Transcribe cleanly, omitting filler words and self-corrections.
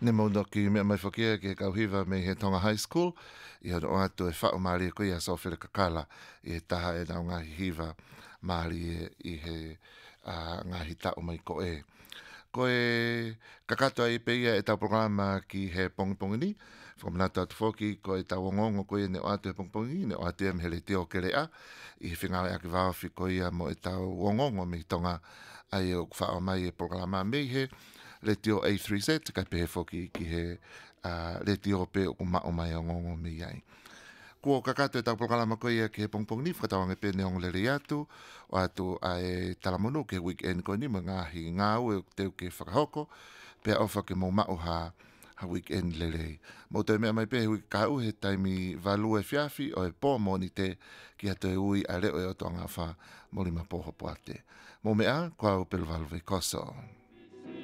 Ne mauna ki mea mai whakia ki kauhiwa me he Tonga High School. I hana o atu e whao maari e koe a Sofere Kakala. I he taha e nao ngahi hiwa maari i he ngahi tau mai ko e. Ko e kakatoa i peia e tau programa ki he pongipongi ni. Whakamanato atu whoki ko e tau ongongo koe ne o atu e pongipongi ne o atu e mhele teo kere a. I he whingawe aki wawafi ko ia mo e tau ongongo me tonga ai o whao mai e programa mei he. Le tio A3Z, kai pehe whoki ki he le tio pe o mao mai o ngongo me iai. Kua kakato e tau programa ko ia ki he pongpong ni, whakatawanga pe neong lere atu, o atu a e talamono ke weekend ko ni, ngahi ngau e teo ke whakahoko, pe au whake mo mao ha weekend lere. Mo te mea mai pehe wiki kau he taimi valu e fiafi o e pō moni te ki ato e ui a leo e o tonga wha mo lima poho poate. Mo mea, kua upelu valu ve koso.